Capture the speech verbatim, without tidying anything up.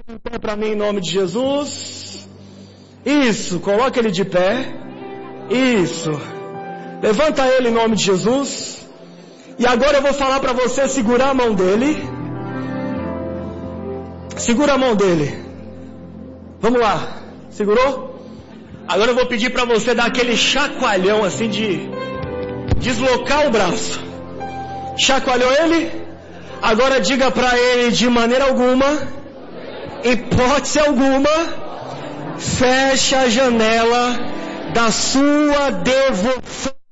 em pé para mim em nome de Jesus. Isso, coloca ele de pé. Isso. Levanta ele em nome de Jesus. E agora eu vou falar para você segurar a mão dele. Segura a mão dele. Vamos lá. Segurou? Agora eu vou pedir para você dar aquele chacoalhão assim de deslocar o braço. Chacoalhou ele? Agora diga para ele de maneira alguma, hipótese alguma, feche a janela da sua devoção.